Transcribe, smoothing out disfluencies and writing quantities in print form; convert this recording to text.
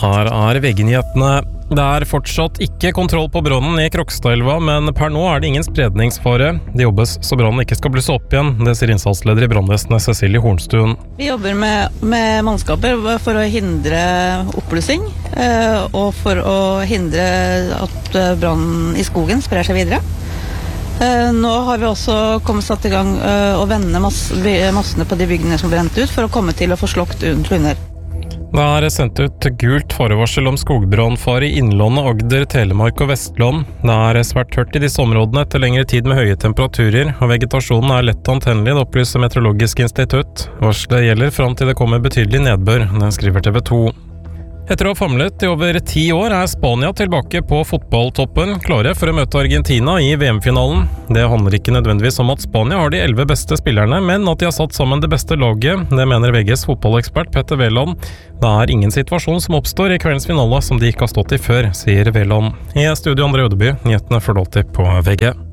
Her VG-nyhetene. Det fortsatt ikke kontroll på brannen i Krokstadelva, men per nå det ingen spredningsfare. Det jobbes så brannen ikke skal blusse opp igjen, det sier innsatsleder i brannvesenet Cecilie Hornstuen. Vi jobber med mannskaper for å hindre oppblussing, og for å hindre at brannen i skogen sprer seg videre. Nå har vi også satt i gang å vende massene på de byggene som ble brent ut, for å komme til å få slokt under. Det sendt ut gult forvarsel om skogbrannfare i Innlandet, Agder, Telemark og Vestland. Det svært tørt i disse områdene etter lengre tid med høye temperaturer, og vegetasjonen lett antennelig, det opplyser Meteorologisk institutt. Varselet gjelder fram til det kommer betydelig nedbør, det skriver TV 2. Etter å ha famlet i over 10 år Spania tilbake på fotballtoppen, klare for å møte Argentina i VM-finalen. Det handler ikke nødvendigvis om at Spania har de 11 beste spillerne, men at de har satt sammen det beste laget. Det mener VGs fotballekspert Petter Wæland. Det ingen situasjon som oppstår i kveldens finale som de ikke har stått i før, sier Wæland. I studio André Ødeby, nyhetene får du alltid på VG.